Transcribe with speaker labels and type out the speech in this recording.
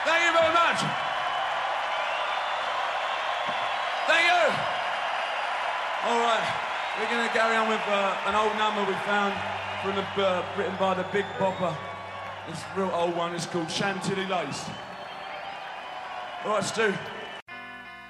Speaker 1: Thank you very much. Thank you. All right, we're going to carry on with an old number we found from written by the Big Bopper. This real old one is called Chantilly Lace. All right, Stu.